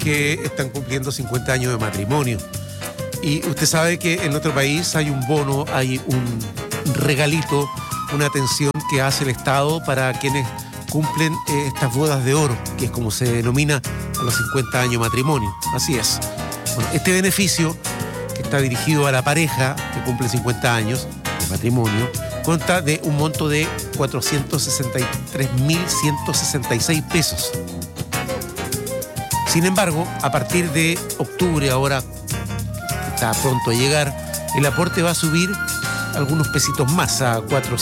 que están cumpliendo 50 años de matrimonio. Y usted sabe que en nuestro país hay un bono, hay un regalito, una atención que hace el Estado para quienes cumplen estas bodas de oro, que es como se denomina a los 50 años de matrimonio. Así es. Bueno, este beneficio, que está dirigido a la pareja que cumple 50 años de matrimonio, consta de un monto de 463.166 pesos. Sin embargo, a partir de octubre, ahora está pronto a llegar, el aporte va a subir algunos pesitos más, a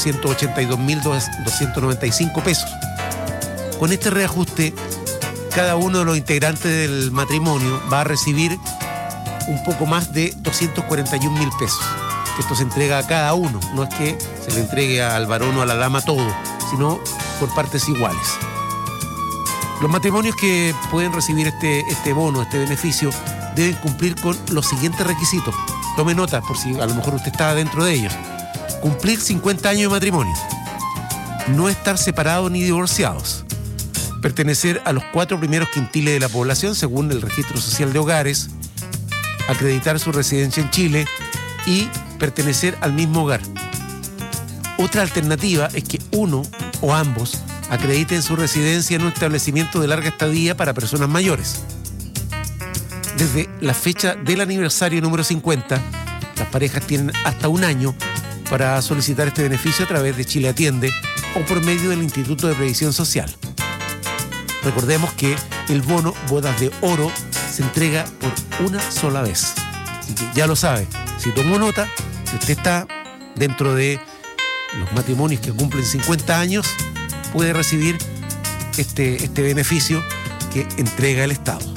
482.295 pesos. Con este reajuste, cada uno de los integrantes del matrimonio va a recibir un poco más de 241.000 pesos. Esto se entrega a cada uno, no es que se le entregue al varón o a la dama todo, sino por partes iguales. Los matrimonios que pueden recibir este bono, este beneficio, deben cumplir con los siguientes requisitos. Tome nota por si a lo mejor usted está dentro de ellos. Cumplir 50 años de matrimonio. No estar separados ni divorciados. Pertenecer a los 4 primeros quintiles de la población según el Registro Social de Hogares. Acreditar su residencia en Chile y pertenecer al mismo hogar. Otra alternativa es que uno o ambos acrediten su residencia en un establecimiento de larga estadía para personas mayores. Desde la fecha del aniversario número 50, las parejas tienen hasta un año para solicitar este beneficio a través de Chile Atiende o por medio del Instituto de Previsión Social. Recordemos que el bono Bodas de Oro se entrega por una sola vez. Así que ya lo sabe, si tomó nota, si usted está dentro de los matrimonios que cumplen 50 años, puede recibir este beneficio que entrega el Estado.